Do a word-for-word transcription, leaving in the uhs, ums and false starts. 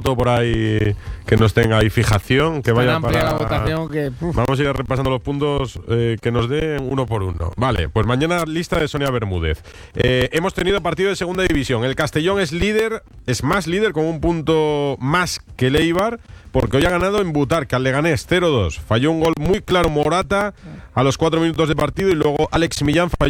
voto por ahí que nos tenga ahí fijación, que vaya para la votación que, vamos a ir repasando los puntos eh, que nos den uno por uno. Vale, pues mañana lista de Sonia Bermúdez. Eh, hemos tenido partido de segunda división. El Castellón es líder, es más líder con un punto más que el Eibar, porque hoy ha ganado en Butarque al Leganés cero dos. Falló un gol muy claro Morata a los cuatro minutos de partido y luego Alex Millán falló